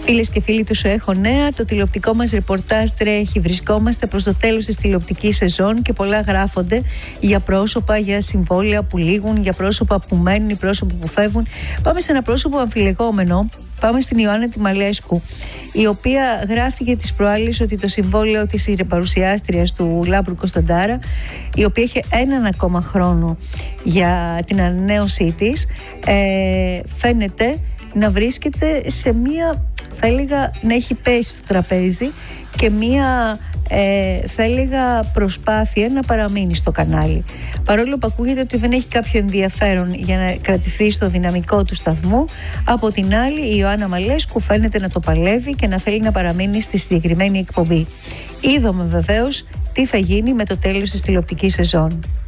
Φίλες και φίλοι του Σου Έχω Νέα, το τηλεοπτικό μας ρεπορτάζ τρέχει. Βρισκόμαστε προς το τέλος της τηλεοπτικής σεζόν και πολλά γράφονται για πρόσωπα, για συμβόλαια που λήγουν, για πρόσωπα που μένουν ή πρόσωπα που φεύγουν. Πάμε σε ένα πρόσωπο αμφιλεγόμενο. Πάμε στην Ιωάννα Τιμαλέσκου, η οποία γράφτηκε τις προάλλες ότι το συμβόλαιο της παρουσιάστριας του Λάμπρου Κωνσταντάρα, η οποία είχε έναν ακόμα χρόνο για την ανανέωσή της, φαίνεται να βρίσκεται σε μία, θα έλεγα, να έχει πέσει στο τραπέζι και μία θα έλεγα προσπάθεια να παραμείνει στο κανάλι, παρόλο που ακούγεται ότι δεν έχει κάποιο ενδιαφέρον για να κρατηθεί στο δυναμικό του σταθμού. Από την άλλη, η Ιωάννα Μαλέσκου φαίνεται να το παλεύει και να θέλει να παραμείνει στη συγκεκριμένη εκπομπή. Είδαμε βεβαίως τι θα γίνει με το τέλος της τηλεοπτικής σεζόν.